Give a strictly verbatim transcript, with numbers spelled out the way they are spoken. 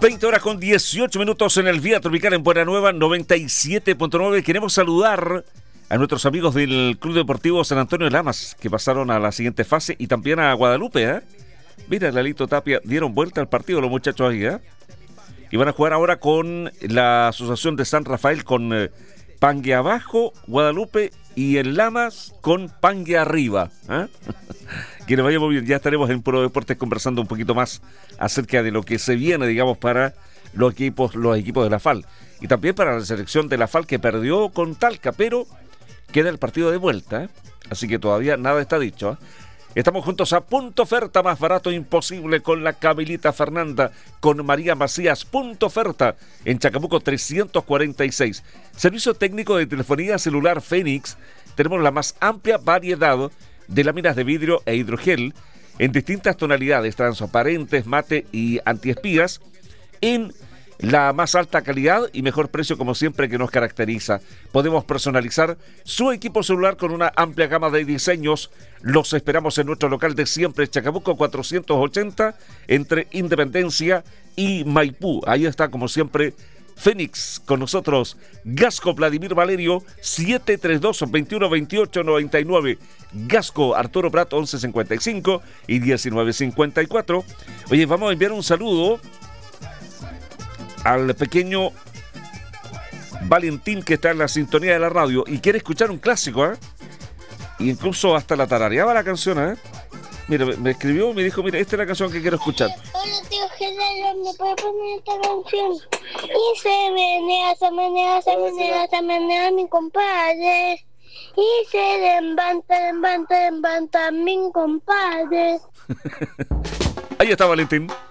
veinte horas con dieciocho minutos en el Vía Tropical en Buena Nueva noventa y siete punto nueve. Queremos saludar a nuestros amigos del Club Deportivo San Antonio de Lamas, que pasaron a la siguiente fase, y también a Guadalupe, ¿eh? Mira, Lalito Tapia, dieron vuelta al partido los muchachos ahí, ¿eh? Y van a jugar ahora con la Asociación de San Rafael, con eh, Pangue Abajo, Guadalupe, y el Lamas con Pangue Arriba, ¿eh? Que les vaya muy bien. Ya estaremos en Puro Deportes conversando un poquito más acerca de lo que se viene, digamos, para los equipos, los equipos de la F A L. Y también para la selección de la F A L, que perdió con Talca, pero queda el partido de vuelta, ¿eh? Así que todavía nada está dicho, ¿eh? Estamos juntos a Punto Oferta, más barato imposible, con la Camilita Fernanda, con María Macías. Punto Oferta, en Chacabuco trescientos cuarenta y seis. Servicio técnico de telefonía celular Fénix. Tenemos la más amplia variedad de láminas de vidrio e hidrogel en distintas tonalidades, transparentes, mate y antiespías, en la más alta calidad y mejor precio, como siempre, que nos caracteriza. Podemos personalizar su equipo celular con una amplia gama de diseños. Los esperamos en nuestro local de siempre, Chacabuco cuatrocientos ochenta, entre Independencia y Maipú. Ahí está, como siempre, Fénix con nosotros. Gasco Vladimir Valerio, siete tres dos, veintiuno veintiocho noventa y nueve. Gasco Arturo Prat, once cincuenta y cinco y diecinueve cincuenta y cuatro. Oye, vamos a enviar un saludo al pequeño Valentín, que está en la sintonía de la radio y quiere escuchar un clásico, ¿eh? Incluso hasta la tarareaba la canción, ¿eh? Mira, me, me escribió, me dijo, mira, esta es la canción que quiero escuchar. Hola, tío Genaro, ¿me puede poner esta canción? Y se menea, se menea, se menea, se menea mi compadre. Y se levanta, levanta, levanta mi compadre. Ahí está Valentín.